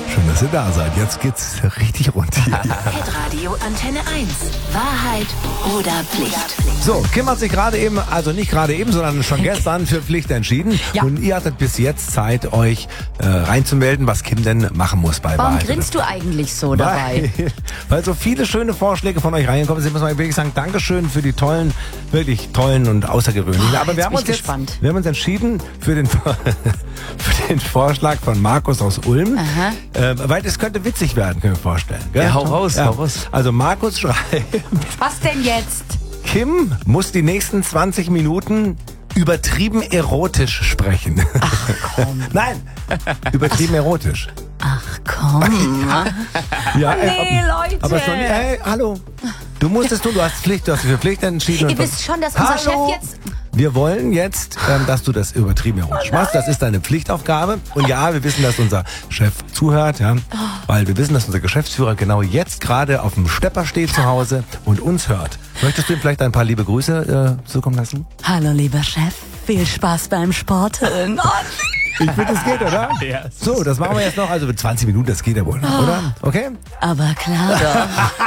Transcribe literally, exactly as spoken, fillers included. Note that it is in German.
Schön, dass ihr da seid. Jetzt geht's richtig rund hier. Hitradio Antenne eins. Wahrheit oder Pflicht? So, Kim hat sich gerade eben, also nicht gerade eben, sondern schon gestern für Pflicht entschieden. Ja. Und ihr hattet bis jetzt Zeit, euch äh, reinzumelden, was Kim denn machen muss bei Warum Wahrheit. grinst du eigentlich so dabei? Weil, weil so viele schöne Vorschläge von euch reingekommen sind, muss man wirklich sagen, Dankeschön für die tollen, wirklich tollen und außergewöhnlichen. Boah, Aber wir jetzt haben bin uns ich jetzt, gespannt. wir haben uns entschieden für den, für den Vorschlag von Markus aus Ulm, äh, weil es könnte witzig werden, können wir vorstellen. Gell? Ja, hau raus, hau raus. Also Markus schreibt, Was denn jetzt? Kim muss die nächsten zwanzig Minuten übertrieben erotisch sprechen. Ach komm. Nein, übertrieben erotisch. Ach komm. Ja, Nee, äh, Leute. Aber schon, hey, hallo. Du musst es tun, du hast Pflicht, du hast dich für Pflicht entschieden. Ihr und- wisst schon, dass unser Hallo. Chef jetzt... Wir wollen jetzt, ähm, dass du das übertrieben erotisch machst. Das ist deine Pflichtaufgabe. Und ja, wir wissen, dass unser Chef zuhört, ja, weil wir wissen, dass unser Geschäftsführer genau jetzt gerade auf dem Stepper steht zu Hause und uns hört. Möchtest du ihm vielleicht ein paar liebe Grüße äh, zukommen lassen? Hallo, lieber Chef. Viel Spaß beim Sporteln. Oh, Ich finde, das geht, oder? Ja. So, das machen wir jetzt noch. Also mit zwanzig Minuten, das geht ja wohl noch, oder? Okay? aber klar doch.